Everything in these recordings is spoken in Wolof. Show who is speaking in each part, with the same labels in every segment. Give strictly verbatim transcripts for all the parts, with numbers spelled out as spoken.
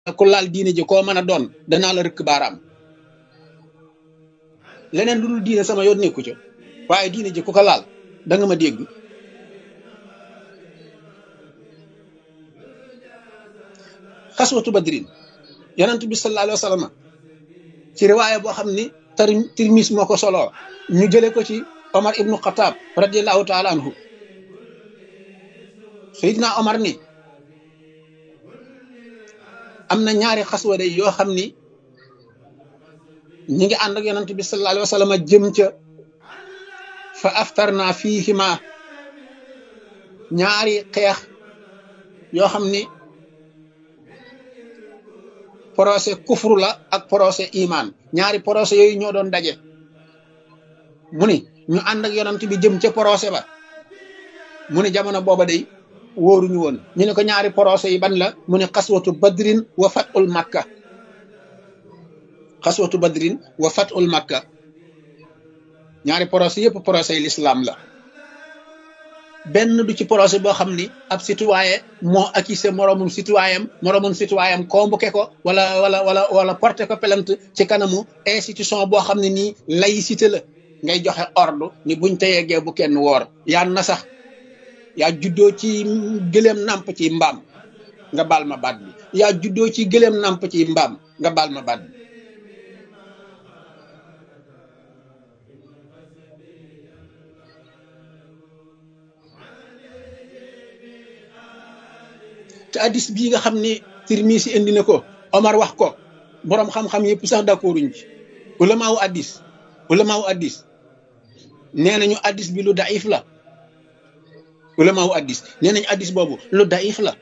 Speaker 1: ku laal diine ji koo mën a doon danaa la rëkk baaraam leneen lu dul diine sama yoon nekku ca waaye diine ji ku ko laal da nga ma dégg xaswatu badrin yonent bi sallallahu alayhi wa sallam ci riwaaya boo xam ni tar tirmis moo ko soloo ñu jële ko ci Omar ibnu Xataab radiallahu taala anhu Seydina Omar ni am na ñaari xaswa day yoo xam ni ñi ngi ànd ak yonent bi sallallahu alayhi wa sallam jëm ca fa aftarna fiihima ñaari xeex yoo xam ni procès kufru la ak procès iman ñaari procès yooyu ñoo doon daje mu ni ñu ànd ak yonent bi jëm ca procès ba mu ni jamono booba day wóoruñu woon ñu ne ko ñaari procès yi ban la mu ne xaswatu badrin wa fatul makka xaswatu badrin wa fatul makka ñaari procès yëpp procès yi l'islam la benn du ci procès boo xam ni ab citoyen moo accusé moromum citoyen moromum citoyen convoqué ko wala wala wala wala porté ko plainte ci kanamu institution boo xam ne nii laïcité la ngay joxe ordre ni buñ te yeggee bu kenn woor yaa na sax yaa juddoo ci gëléem nàmp ci mbaam nga baal ma baat bi yaa juddoo ci gëléem nàmp ci mbaam nga baal ma baat bi te addis bii nga xam ni Tirmisi indi na ko Omar wax ko boroom xam-xam yëpp sax d'accorduñ ci ulamaawu addis ulamaawu addis nee nañu addis bi lu daif la ulamaawu addis nee nañu addis boobu lu daif la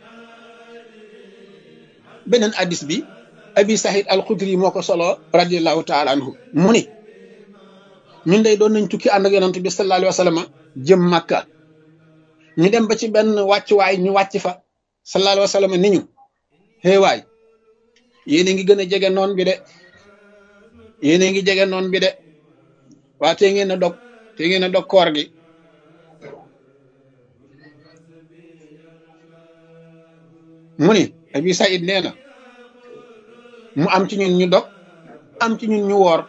Speaker 1: beneen addis bi Abi Sahid al-Khudri moo ko solo radiallahu taala anhu mu ni ñun day doon nañ tukki ànd ak yonent bi sallallahu alayhi wa sallam jëm Makka ñu dem ba ci benn wàccuwaay ñu wàcc fa sallallahu alayhi wa sallam ni ñu xëy waay yéen a ngi gën a jege noon bi de yéen a ngi jege noon bi de waa te ngeen a dog te ngeen a dog koor gi mu ni Abi Saïd nee na mu am ci ñun ñu dog am ci ñun ñu woor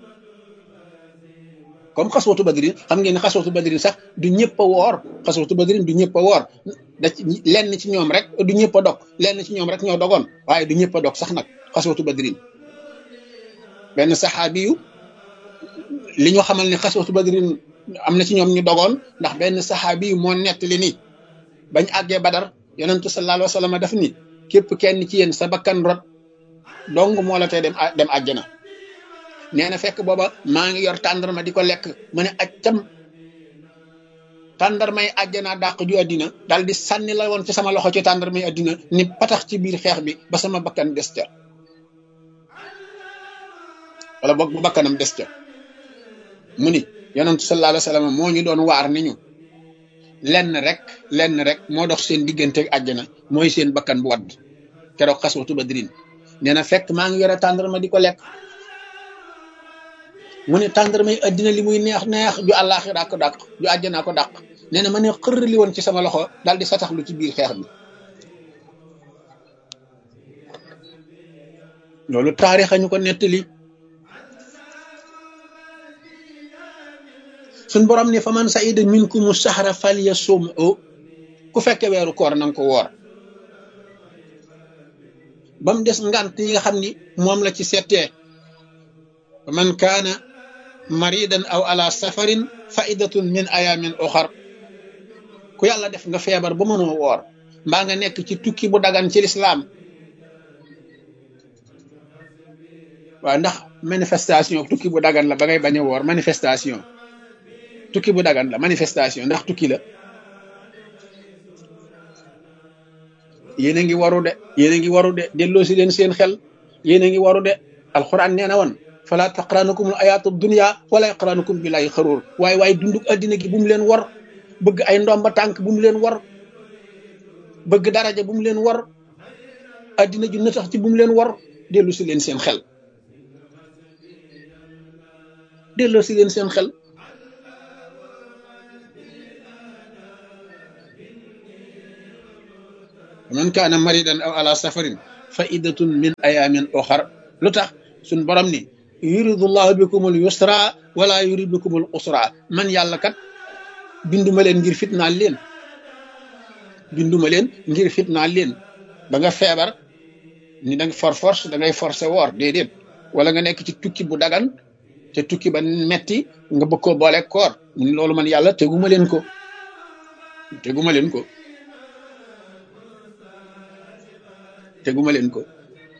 Speaker 1: comme xaswatu badrin xam ngeen ne xaswatu badrin sax du ñëpp a woor xaswatu badrin du ñëpp a woor da ci lenn ci ñoom rek du ñëpp a dog lenn ci ñoom rek ñoo dogoon waaye du ñëpp a dog sax nag xaswatu badrin benn saxaabi yu li ñu xamal ni xaswatu badrin am na ci ñoom ñu dogoon ndax benn saxaabi yu moo nettali ni bañ àggee badar yonentu sallallahu alayhi wa sallam daf ni képp kenn ci yéen sa bakkan rot dong moo la tee dem dem àjjana nee na fekk booba maa ngi yor tàndarma di ko lekk ma ne accam tàndarmay àjjana dàq ju àddina daal di sànni la woon ci sama loxo ci tàndarmay àddina ni patax ci biir xeex bi ba sama bakkan des ca wala boog bu bakkanam des ca mu ni yonentu sallallahu alayhi wa sallam moo ñu doon waar ni ñu lenn rek lenn rek moo dox seen diggante ak àjjana mooy seen bakkan bu wadd keroog xaswatu badrin nee na fekk maa ngi yore tàndarma di ko lekk mu ne tàndarmay addina li muy neex neex ju àllaaxira ko dàq ju àjjanaa ko dàq nee na ma ne xër li woon ci sama loxo daal di sataxlu ci biir xeex bi loolu taarix ñu ko nettali suñ borom ne fa man saida minkumu sahra falyasumhu ku fekke weeru koor na nga ko woor ba mu des ngant yi nga xam ni moom la ci settee man kaana maridan aw ala safarin faidatun min ayamin oxar ku yàlla def nga feebar ba mënoo woor mbaa nga nekk ci tukki bu dagan ci lislaam waaw ndax manifestation tukki bu dagan la ba ngay bañ a woor manifestation tukki bu dagan la manifestation ndax tukki la yéen a ngi waru de yéen a ngi waru de delloo si leen seen xel yéen a ngi waru de alquran nee na woon fala taqranukum al ayatu dunya wala yaqranukum billahi xaruur waaye waaye dunduk addina gi bu mu leen war bëgg ay ndomba tànk bu mu leen war bëgg daraja bu mu leen war addina ju nëtax ci bu mu leen war dellu si leen seen xel delloo si leen seen xel man kaana maridan aw ala safarin faidatun min ayamin oxar lu tax suñ borom ni yuridullahu bikumul yusra wala yurid bikumul usra man yàlla kat binduma leen ngir fitnaal leen binduma leen ngir fitnaal leen ba nga feebar ni da nga for force da ngay forcé woor déedéet wala nga nekk ci tukki bu dagan te tukki ba metti nga bëgg koo boole koor mun loolu man yàlla teguma leen ko teguma leen ko teguma leen ko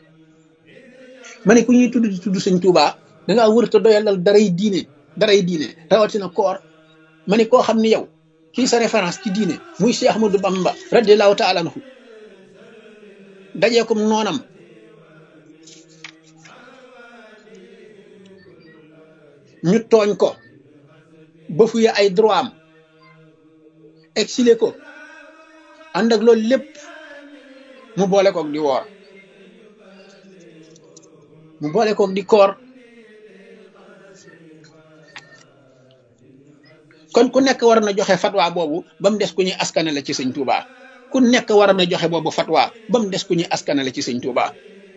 Speaker 1: ma ne ku ñuy tudd di tudd sëñ Tuuba da ngaa wër te doyalal daray diine daray diine rawatina koor ma ne koo xam ne yow kii sa référence ci diine muy Cheikh Ahmadou Bamba radiyallahu taala anhu dajee kom noonam ñu tooñ ko ba fuye ay droit am exilé ko ànd ak loolu lépp mu boole koog di woor mu boole koog di koor kon ku nekk war na joxe fatwa boobu ba mu des ku ñuy askanale ci sëñ Touba ku nekk war na joxe boobu fatwa ba mu des ku ñuy askanale ci sëñ Touba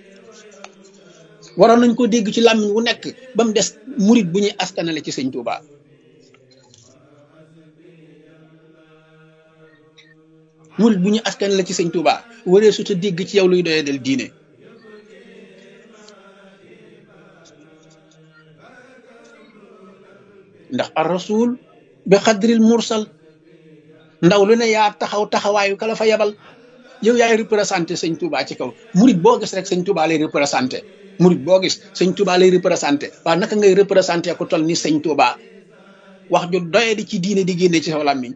Speaker 1: waroon nañ ko dégg ci làmmiñ wu nekk ba mu des murit bu ñuy askanale ci sëñ Touba murit bu ñuy askanale ci sëñ Touba waree su ta dégg ci yow luy doyee del diine ndax ar rasul bi xadril mursal ndaw lu ne yaa taxaw taxawaayu kala fa yebal yow yaay représenté sëñ Touba ci kaw murit boo gis rek sëñ Touba lay représenté murit boo gis sëñ Touba lay représenté waaw naka ngay représenté ku toll ni sëñ Touba wax ju doye di ci diine di génne ci saw làmmiñ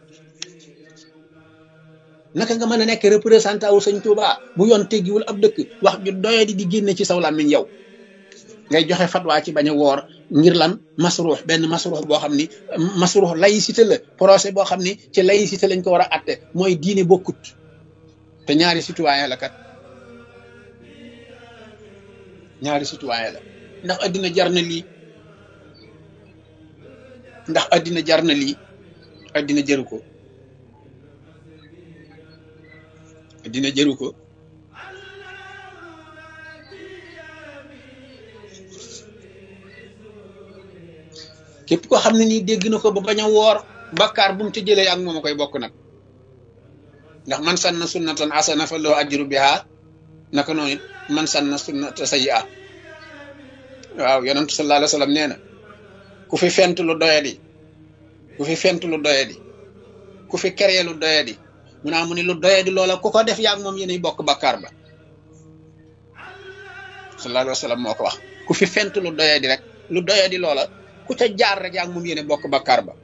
Speaker 1: naka nga mën a nekk représentant wu sëñ Touba bu yoon teggiwul ab dëkk wax ju doye di di génne ci saw làmmiñ yow ngay joxe fatwa ci bañ a woor ngir lan masruux benn masruux boo xam ni masruux laïcité la procès boo xam ni ci laïcité lañ ko war a atte mooy diine bokkut te ñaari citoyen la kat ñaari citoyen la ndax addina jar na lii ndax addina jar na lii addina jëru ko addina jëru ko képp ko xam ne nii dégg na ko ba bañ a woor bakkaar bu mu ci jëlee ak moom a koy bokk nag ndax man sanna sunnatan hasana fa lahu ajru biha naka noonu it man sanna sunnata sayyi'a waaw yonentu sallallahu alayhi wa sallam nee na ku fi fent lu doyadi ku fi fent lu doyadi ku fi keree lu doyadi mu naa mu ni lu doyadi loola ku ko def yaag moom yéenay bokk bakkaar ba sallallahu alayhi wa sallam moo ko wax ku fi fent lu doyadi rek lu doyadi loola ku ca jaar rek yaag moom yéene bokk bakkaar ba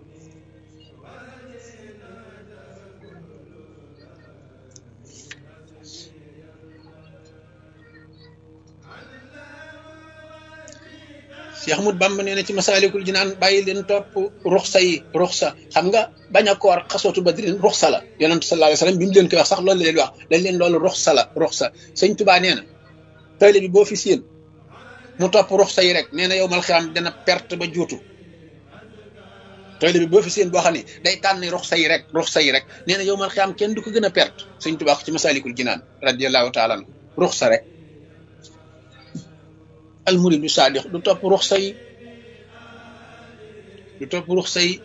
Speaker 1: Cheikh Ahmadou Bamba nee na ci Masaalikul Jinaan bàyyi leen topp ruxsa yi ruxsa xam nga bañ a koor xasootu badrin ruxsa la yonent sallallahu alayhi wasallam bi mu leen koy wax sax loolu la leen wax dañ leen loolu ruxsa la ruxsa sëñ Tuubaa nee na tayle bi boo fi séen mu topp ruxsa yi rek nee na yow mal xiyaam dana perte ba juutu tayle bi boo fi séen boo xam ne day tànn ruxsa yi rek ruxsa yi rek nee na yow mal xiyaam kenn du ko gën a perte sëñ Tuubaa ci Masaalikul Jinaan radiyallahu taala anhu ruxsa rek al muridu saadiq du topp ruxsa yi du topp ruxsa yi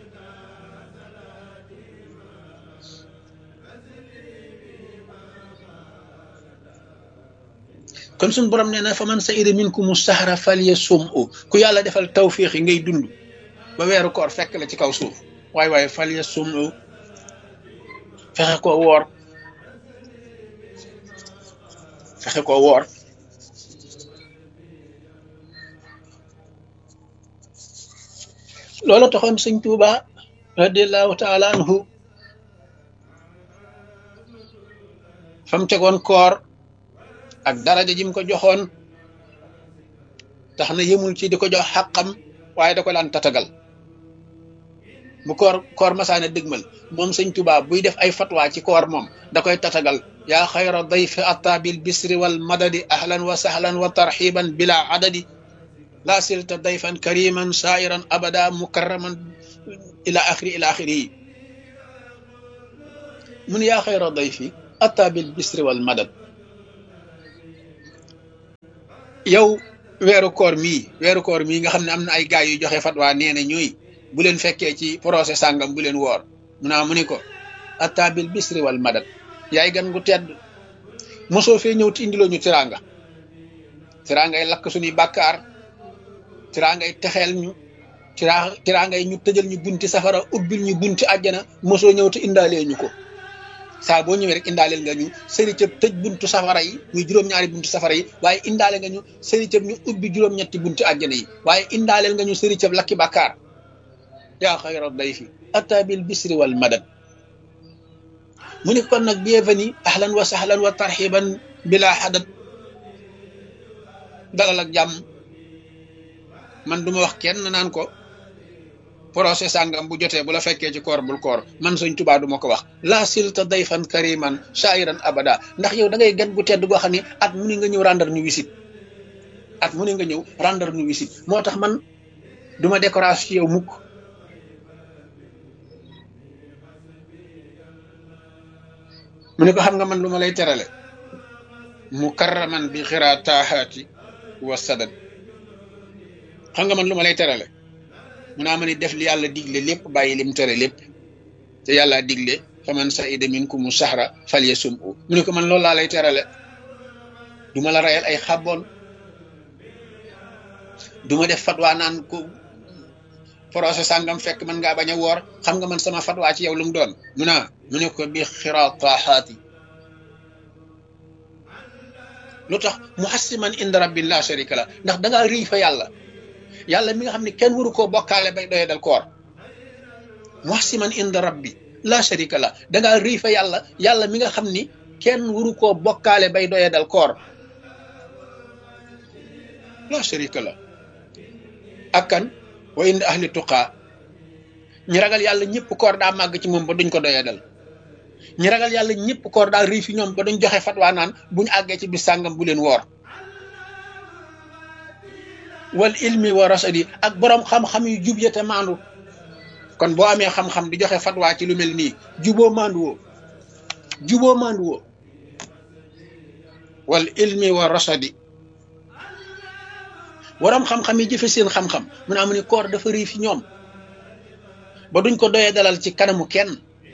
Speaker 1: kon suñu borom nee na fa man sa'ida minkumu sahra falyasumhu ku yàlla defal tawfiix yi ngay dund ba weeru koor fekk la ci kaw suuf waaye waaye falyasumhu fexe koo woor fexe koo woor loolu taxoon sëñ Tuuba radiallahu taala anhu fam tegoon koor ak daraja jim ko joxoon tax na yëmul ci di ko jox xàqam waaye da ko daan tatagal bu koor koor masaana dëgmal moom sëñ Tuuba buy def ay fatwa ci koor moom da koy tatagal yaa xayra dayfi atta bil bisri wal madadi ahlan wa sahlan wa tarxiban bila adadi laa silta dayfan kariman sairan abada mukarraman ila axiri ila axiri yi mun yaa xayra dayfi atta bil bisri wal madad yow weeru koor mii weeru koor mii nga xam ne am na ay gaay yu joxe fatwa nee na ñuy bu leen fekkee ci procès sàngam bu leen woor mu naa mu ni ko attabil bisri wal madad yaay gan gu tedd mosoo fee ñëw ti indiloo ñu tiraanga tiraangay lakk suñuy bàkkaar tiraangay texeel ñu tiraa tiraangay ñu tëjal ñu bunti safara ubbil ñu bunti àjjana mosoo ñëw te indaalee ñu ko saa boo ñëwee rek indaaleel nga ñu sëri cëb tëj buntu safara yi muy juróom-ñaari buntu safara yi waaye indaale nga ñu sëri cëb ñu ubbi juróom-ñetti buntu àjjana yi waaye indaaleel nga ñu sëri cëb lakki bàkkaar yaa xayra dayfi ata bil bisri wal madad mu ni kon nag bienvenue ahlan wa sahlan wa tarxiban bila xadad dalal ak jàmm man duma wax kenn naan ko procès sàngam bu jotee bu la fekkee ci koor bul koor man Sëñ Tuubaa du ma ko wax la silta dayfan kariman shairan abada ndax yow da ngay gan gu tedd goo xam ne at mu ni nga ñëw rendre ñu visite at mu ni nga ñëw rendre ñu visite moo tax man duma décoration ci yow mukk mu ne ko xam nga man lu ma lay terale mukarraman bi xira taahaati wa sadad xam nga man lu ma lay terale mu naa ma ni def li yàlla digle lépp bàyyi lim tere lépp te yàlla digle faman saida minkumu sahra falyasum u mu ne ko man loolu laa lay terale du ma la rayal ay xàbboon du ma def fatwa naan ko procès sàngam fekk man ngaa bañ a woor xam nga man sama fatwa ci yow lu mu doon mu naa mu ne ko bi xiraataaxaati lu tax muhassiman inda rabbi la sharika la ndax da ngaa riy fa yàlla yàlla mi nga xam ne kenn waru koo bokkaale bay doye dal koor muhassiman inda rabbi la sharika la da ngaa riy fa yàlla yàlla mi nga xam ni kenn waru koo bokkaale bay doye dal koor la sharika la ak kan wa inda ahli tuqaa ñi ragal yàlla ñëpp koor daa màgg ci moom ba duñ ko doyee dal ñi ragal yàlla ñëpp koor daa rii fi ñoom ba duñ joxe fatwa naan buñu àggee ci bis sàngam bu leen woor wal ilmi wa rasadi ak boroom xam-xam yu jub ya te maandu kon boo amee xam-xam di joxe fatwa ci lu mel nii juboo maandu woo juboo maandu woo wal ilmi wa rasadi waram xam-xam yi jëfe seen xam-xam mu ne amu ni koor dafa rii fi ñoom ba duñ ko doyee dalal ci kanamu kenn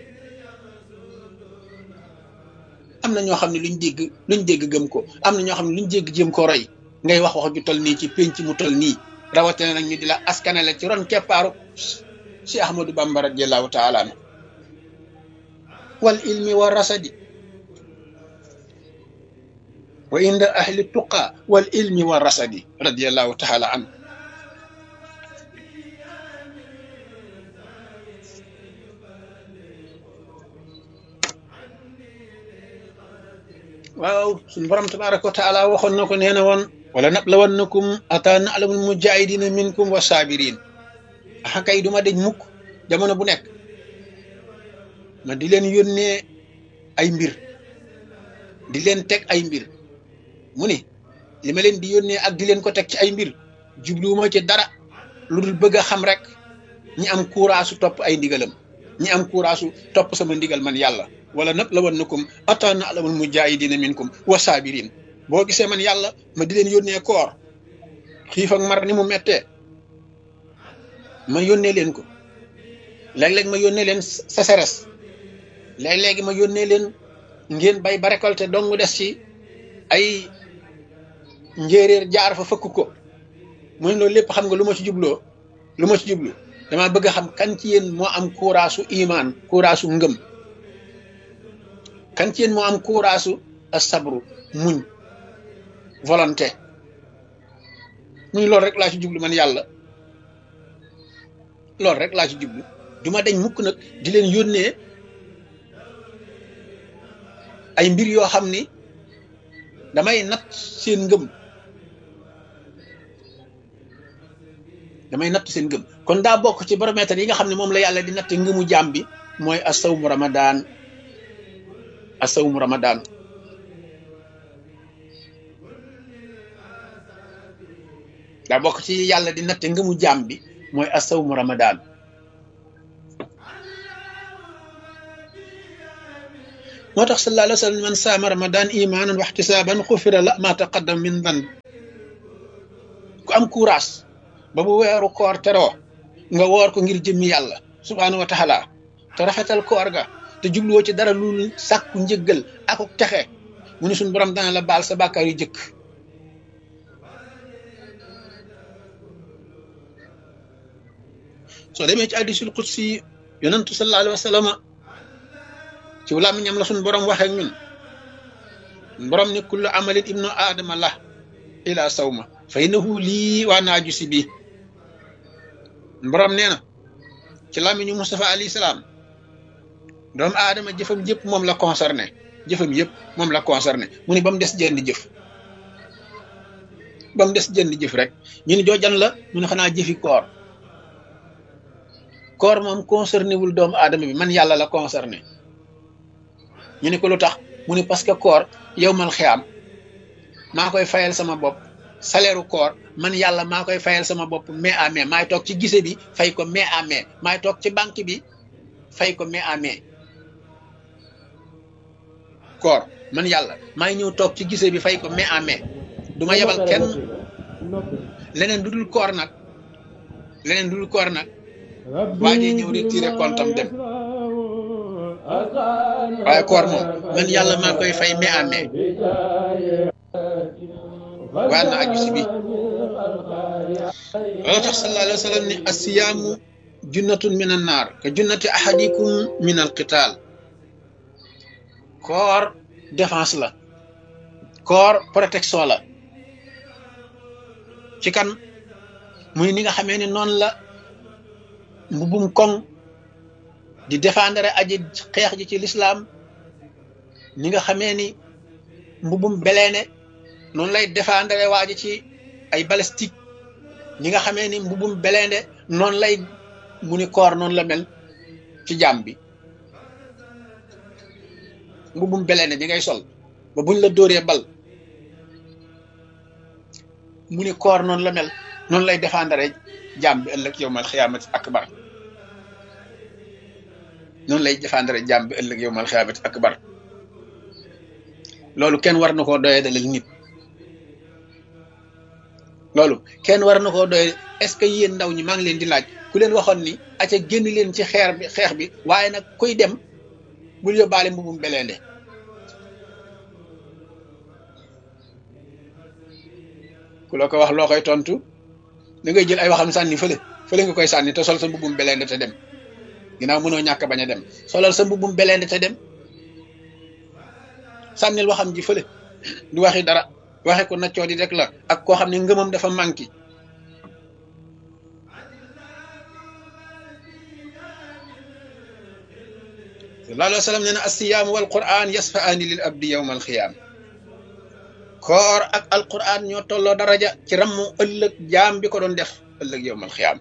Speaker 1: am na ñoo xam ne luñ dégg luñ dégg gëm ko am na ñoo xam ne luñ dégg jëm ko roy ngay wax wax ju tol nii ci pénc mu tol nii rawatina nag ñu di la askanale ci ron keppaaru si Ahmadou Bamba radiyallahu taala anhu wal ilmi wa rasadi wa inda ahli tuqa wal ilmi wa rasadi radiyallahu taala anhu waaw suñu borom tabaraka wa taala waxoon na ko nee na woon wala nablawannakum ata na'lamul mujahidina minkum wa sabirin axa kay duma deñ mukk jamono bu nekk ma di leen yónnee ay mbir di leen teg ay mbir mu ni li ma leen di yónnee ak di leen ko teg ci ay mbir jubluwuma ci dara lu dul bëgg a xam rek ñi am courage topp ay ndigalam ñi am courage topp sama ndigal man yàlla wala nablawannakum ata na'lamul mujahidina minkum wa sabirin boo gisee man yàlla ma di leen yónnee koor xiif ak mar ni mu mettee ma yónnee leen ko léeg-léeg ma yónnee leen sécheresse léeg-léegi ma yónnee leen ngeen bay ba récolté dong mu des ci ay njéeréer jaar fa fëkk ko mooy loolu lépp xam nga lu ma ci jubloo lu ma ci jublu dama bëgg a xam kan ci yéen moo am courage su imaan courage su ngëm kan ci yéen moo am courage su asabru muñ volonté muñ loolu rek laa ci jublu man yàlla loolu rek laa ci jublu duma deñ mukk nag di leen yónnee ay mbir yoo xam ni damay natt seen ngëm damay natt seen ngëm kon daa bokk ci baromètre yi nga xam ne moom la yàlla di natt ngëmu jaam bi mooy asawmu ramadan asawmu ramadan daa bokk ci yàlla di natt ngëmu jaam bi mooy asawmu ramadan moo tax sallallahu alayhi wa sallam man saama ramadan imanan wa ihtisaban xufira la ma taqaddam min dan ku am courage ba bu weeru koor teroo nga woor ko ngir jëmmi yàlla subhaanahu wa taala te rafetal koor ga te jubluwoo ci dara lu sàkku njëggal akuk texe mu ne suñu borom dana la baal sa bàkkaar yu jëkk soo demee ci hadiisul qudsi yonentu sallallahu alayhi wa sallam ci làmmiñam la suñu borom waxee ak ñun borom ni kullu amalin ibnu aadama la ila sawma fa innahu lii waa naaju si bii borom nee na ci làmmiñu Mustafa alayhi salaam doomu aadama jëfam yëpp moom la concerné jëfam yëpp moom la concerné mu ni ba mu des jenn jëf ba mu des jenn jëf rek ñu ni joojan la mu ne xanaa jëfi koor koor moom concerné wul doomu aadama bi man yàlla la concerné ñu ni ko lu tax mu ni parce que koor yow mal xiyaam maa koy fayal sama bopp salaire u koor man yàlla maa koy fayal sama bopp mai à mai maay toog ci gise bi fay ko mai à mai maay toog ci banque bi fay ko mai à mai koor man yàlla maay ñëw toog ci gise bi fay ko mai à mai du ma yebal kenn leneen du dul koor nag leneen du dul koor nag waa ji ñëw retiré compte am dem waaye koor moom man yàlla maa koy fay mai à mai waa na aju si bi loolu tax sallallahu alayhi wa sallam ni asiyaamu junnatun min an naar ka junnati ahadikum min al qital koor défense la koor protection la ci kan muy ni nga xamee ni noonu la mbubum koŋ di défendre aji xeex ji ci l'islam ni nga xamee ni mbubum beleene noonu lay défendre waa ji ci ay balistique ni nga xamee ni mbubum beleende noonu lay mu ni koor noonu la mel ci jàmm bi mbubum beleende bi ngay sol ba buñ la dóoree bal mu ni koor noonu la mel noonu lay défendre jàmm bi ëllëg yawmal xiyaamati akbar noonu lay défendre jàmm bi ëllëg yawmal xiyaamati akbar loolu kenn war na koo doyee dalal nit loolu kenn war na koo doy est-ce que yéen ndaw ñi maa ngi leen di laaj ku leen waxoon ni aca génn leen ci xeer bi xeex bi waaye nag kuy dem bul yóbbaale mbubum beleende ku la ko wax loo koy tontu da ngay jël ay waxam sànni fële fële nga koy sànni te sol sa mbubum beleende te dem ginnaaw mënoo ñàkk bañ a dem solal sa mbubum beleende te dem sànnil waxam ji fële du waxi dara waxe ko naccoo di rek la ak koo xam ne ngëmam dafa manqué sallallahu alayhi wa sallam nee na as-siyaam wal qur'an yasfaani lil abdi yawma alxiyaam koor ak alquran ñoo tolloo daraja ci rammu ëllëg jaam bi ko doon def ëllëg yawma alxiyaam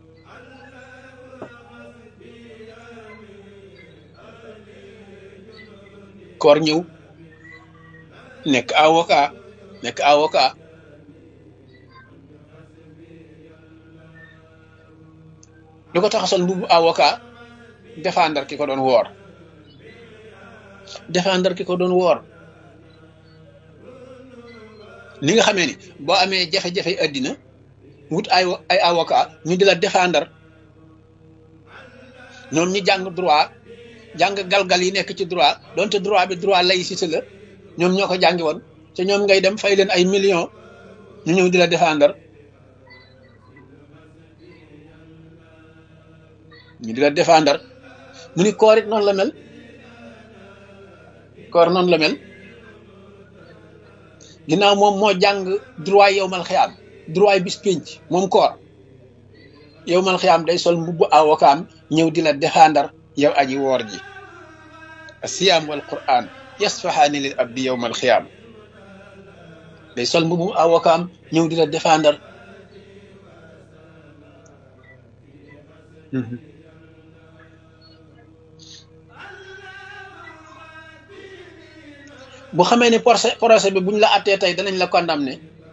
Speaker 1: koor ñëw nekk avocat nekk avocat lu ko tax a sol mbubu avocat défendre ki ko doon woor défendre ki ko doon woor ni nga xamee ni boo amee jafe-jafe àddina wut ay ay avocat ñu di la défendre ñoom ñi jàng droit jàng galgal yi nekk ci droit donte droit bi droit laïcité la ñoom ñoo ko jàngi woon te ñoom ngay dem fay leen ay millions ñu ñëw di la défendre ñu di la défendre mu ni koor it noonu la mel koor noonu la mel ginnaaw moom moo jàng droit yowmal xiyaam droit bis pénc moom koor yowmal xiyaam day sol mbubbu avocat ñëw di la défendre yow aji woor ji asiyaam wal quran yasfahaani lil abdi yowmal xiyaam day sol mbubbu avocat ñëw di la défendre bu xamee ni procès procès bi buñ la attee tey danañ la condamné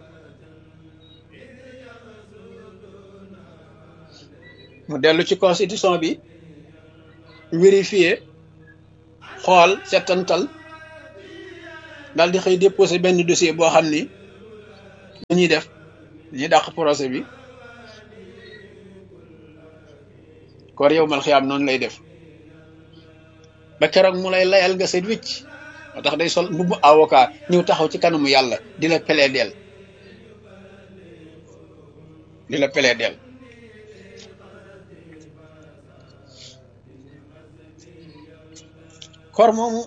Speaker 1: mu dellu ci constitution bi vérifier xool settantal daal di xëy déposé benn dossier boo xam ni dañuy def ñi dàq procès bi koor yow mal xiyaam noonu lay def ba keroog mu lay layal nga set wicc moo tax day sol mbubbu avocat ñëw taxaw ci kanamu yàlla di la plaider di la plaider koor moomu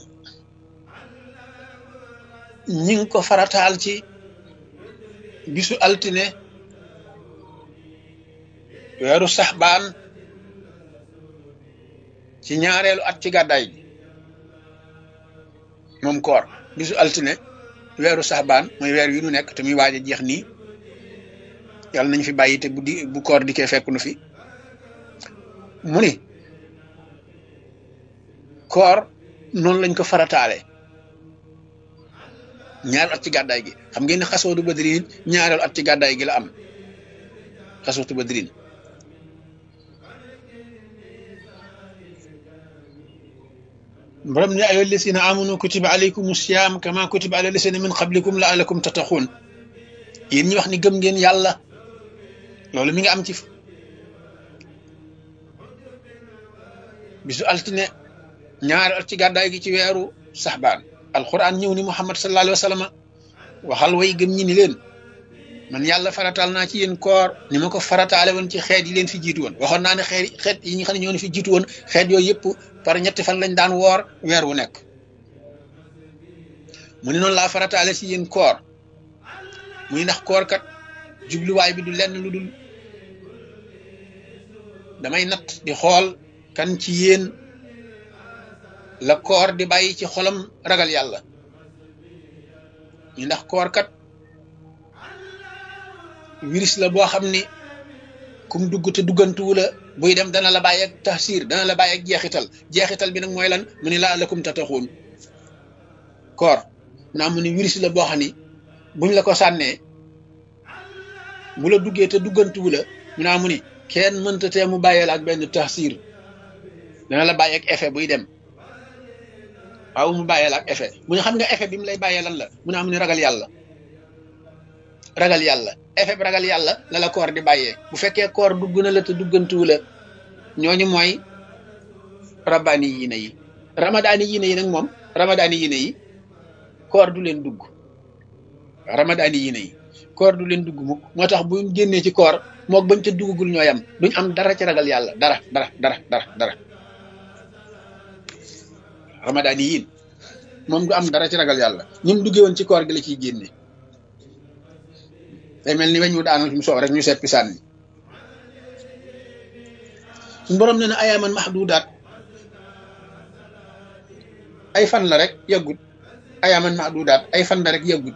Speaker 1: ñi ngi ko farataal ci bisu altine weeru saxbaan ci ñaareelu at ci gàddaay gi moom koor bisu altine weeru saxbaan mooy weer yu nu nekk te muy waaj a jeex nii yàlla nañ fi bàyyi te bu di bu koor di koy fekk nu fi mu ni koor noonu lañ ko farataale ñaareelu at ci gàddaay gi xam ngeen ne xasootu badrin ñaareelu at ci gàddaay gi la am xasootu badrin borom ne ayyuha llazina amanu kutiba alaykum siyam kama kutiba ala llazina min qablikum la'allakum tattaqun yéen ñi wax ni gëm ngeen yàlla loolu mi ngi am ci bisu altine ñaari at ci gàddaay gi ci weeru saxbaan alquran ñëw ni muhammad sallallahu alayhi wa sallam waxal way gëm ñi ni leen man yàlla farataal naa ci yéen koor ni ma ko farataale woon ci xeet yi leen fi jiitu woon waxoon naa ne xeet xeet yi nga xam ne ñoo ne fi jiitu woon xeet yooyu yëpp par ñetti fan lañ daan woor weer wu nekk mu ne noonu laa farataale ci yéen koor muy ndax koor kat jubluwaay bi du lenn lu dul damay natt di xool kan ci yéen la koor di bàyyi ci xolam ragal yàlla ñu ndax koor kat virus la boo xam ni kum dugg te duggantuwu la buy dem dana la bàyyi ak taxsir dana la bàyyi ak jeexital jeexital bi nag mooy lan mu ni laa lakum tataxuun koor naa mu ni virus la boo xam ni buñ la ko sànnee bu la duggee te duggantuwu la mu naa mu ni kenn mënta tee mu bàyyee la ak benn taxsir dana la bàyyi ak effet buy dem waaw mu bàyyee la ak effet mu ne xam nga effet bi mu lay bàyyee lan la mu naa mu ni ragal yàlla ragal yàlla effet bi ragal yàlla la la koor di bàyyee bu fekkee koor dugg na la te duggantuwu la ñooñu mooy rabbaani yiine yi ramadaani yiine yi nag moom ramadaani yiine yi koor du leen dugg ramadaani yiine yi koor du leen dugg mukk moo tax buñ génnee ci koor mook bañ ca duggagul ñooy am duñ am dara ci ragal yàlla dara dara dara dara dara ramadaani yiin moom du am dara ci ragal yàlla ñim duggee woon ci koor gi la ciy génne day mel ni weñ wu daanu mu soow rek ñu seppi sànni suñu borom ne na ayaaman mahdudaat ay fan la rek yàggut ayaaman mahdudaat ay fan la rek yàggut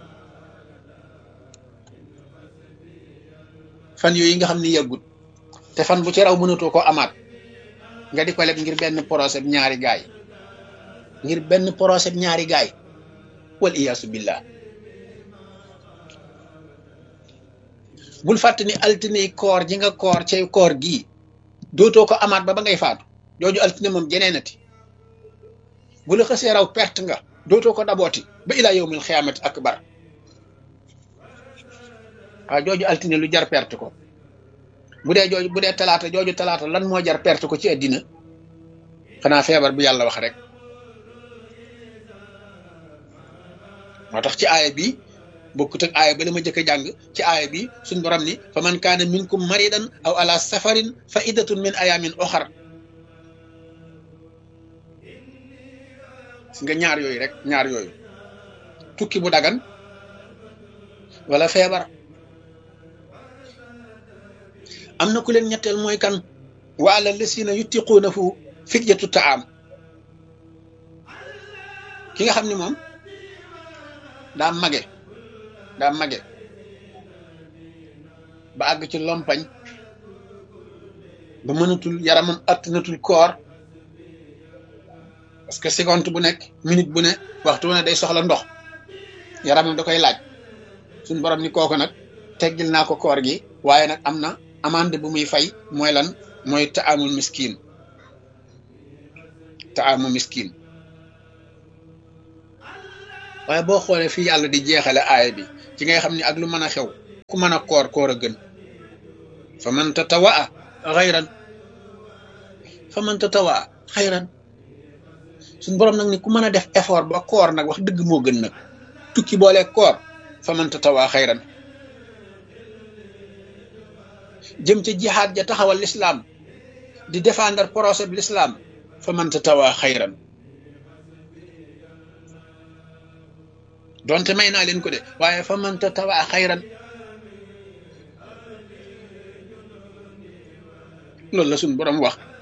Speaker 1: fan yooyu nga xam ni yàggut te fan bu ci raw mënatoo ko amaat nga di ko leb ngir benn procès ñaari gaay ngir benn procès ñaari gaay wal iyaasu billah bul fàtte ni altine koor ji nga koor ci koor gii dootoo ko amaat ba ba ngay faatu jooju altine moom jeneenati bu la xasee raw perte nga dootoo ko dabooti ba ilaa yawmil xiyaamati akbar waaw jooju altine lu jar perte ko bu dee jooju bu dee talaata jooju talaata lan moo jar perte ko ci àddina xanaa feebar bu yàlla wax rek moo tax ci aaya bi bokkut ak aaya ba la ma jëkk a jàng ci aaya bi suñ borom ni fa man kaana minkum maridan aw ala safarin fa iddatun min ayamin oxar si nga ñaar yooyu rek ñaar yooyu tukki bu dagan wala feebar am na ku leen ñetteel mooy kan wa ala lasina yutiquunahu fidyatu taam ki nga xam ni moom daa mage daa mage ba àgg ci lompañ ba mënatul yaramam attanatul koor parce que seconde bu nekk minute bu ne waxtu bu ne day soxla ndox yaramam da koy laaj suñ borom ni kooku nag teggil naa ko koor gi waaye nag am na amande bu muy fay mooy lan mooy taamul miskin taamu miskin waaye boo xoolee fii yàlla di jeexale aaya bi ci ngay xam ni ak lu mën a xew ku mën a koor koor a gën fa man tatawaa xayran fa man tatawaa xayran suñ borom nag ni ku mën a def effort ba koor nag wax dëgg moo gën nag tukki boole koor fa man tatawaa xayran jëm ca jihaad ja taxawal l'islam di défendre projet bi l'islam fa man tatawaa xayran donte may naa leen ko de waaye fa man tatawaa xayran loolu la suñ borom wax